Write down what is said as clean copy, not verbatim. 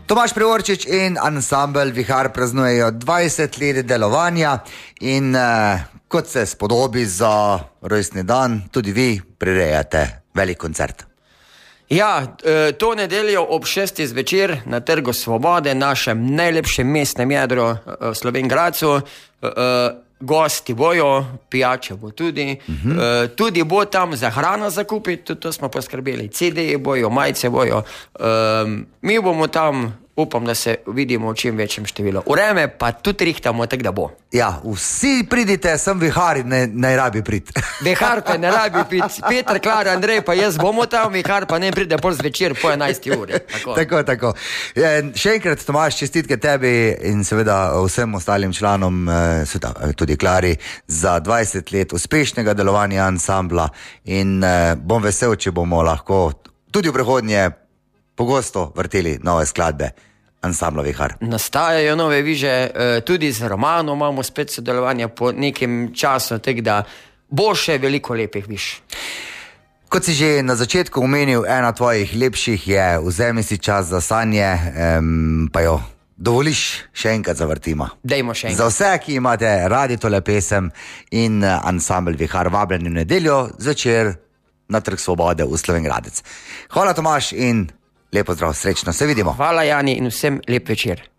Tomaž Priorčič in ansambel Vihar praznujejo 20 let delovanja in kot se spodobi za rojstni dan, tudi vi prirejate velik koncert. Ja, to nedeljo ob 6. zvečer na Trgu Svobode, našem najlepšem mestnem jedru v Slovenj Gradcu. Gosti bojo, pijače bo tudi, tudi bo tam za hrano zakupiti, tudi to smo poskrbeli, CD-ji bojo, majice bojo, mi bomo tam, upam, da se vidimo v čim večjem številu. Vreme pa tudi rihtamo, tako da bo. Ja, vsi pridite, sem Vihar, ne rabi priti. Vihar pa ne rabi priti, Peter, Klara, Andrej pa jaz bomo tam, Vihar pa ne pride pol zvečer po 11. uri. Tako. Še enkrat, Tomaž, čestitke tebi in seveda vsem ostalim članom, tudi Klari, za 20 let uspešnega delovanja ansambla in bom vesel, če bomo lahko tudi v prihodnje pogosto vrteli nove skladbe ansambla Vihar. Nastajajo nove viže, tudi z Romanom imamo spet sodelovanje po nekem času, tako da bo še veliko lepih viž. Kot si že na začetku omenil, ena tvojih lepših je Vzemi si čas za sanje, pa jo dovoliš še enkrat zavrtima. Dajmo še enkrat. Za vse, ki imate radi tole pesem in ansambel Vihar, vabljeni v nedeljo zvečer na Trg Svobode v Slovenj Gradec. Hvala, Tomaž, in lepo zdrav, srečno, se vidimo. Hvala, Jani, in vsem lep večer.